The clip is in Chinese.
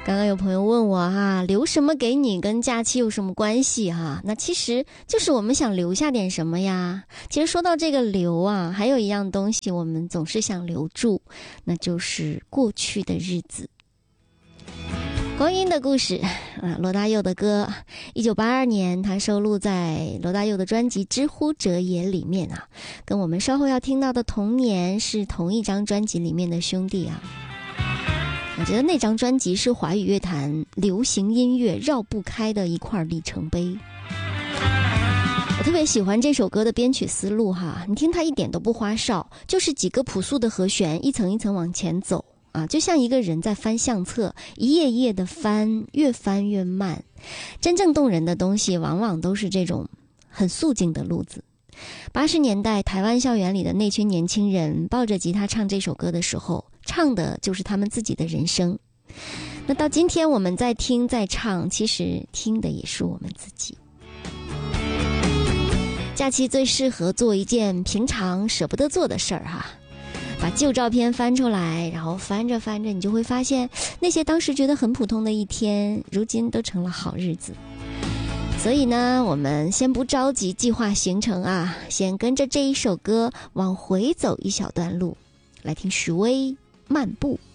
刚刚有朋友问我哈，留什么给你跟假期有什么关系哈？那其实就是我们想留下点什么呀。其实说到这个留啊，还有一样东西我们总是想留住，那就是过去的日子。光阴的故事罗大佑的歌，1982年他收录在罗大佑的专辑《知乎者也》里面啊，跟我们稍后要听到的《童年》是同一张专辑里面的兄弟啊。我觉得那张专辑是华语乐坛流行音乐绕不开的一块里程碑。我特别喜欢这首歌的编曲思路哈，你听它一点都不花哨，就是几个朴素的和弦一层一层往前走啊，就像一个人在翻相册，一页页的翻，越翻越慢。真正动人的东西往往都是这种很素净的路子。80年代台湾校园里的那群年轻人抱着吉他唱这首歌的时候，唱的就是他们自己的人生。那到今天我们在听在唱，其实听的也是我们自己。假期最适合做一件平常舍不得做的事儿哈，把旧照片翻出来，然后翻着翻着，你就会发现那些当时觉得很普通的一天，如今都成了好日子。所以呢，我们先不着急计划行程啊，先跟着这一首歌往回走一小段路，来听许巍漫步。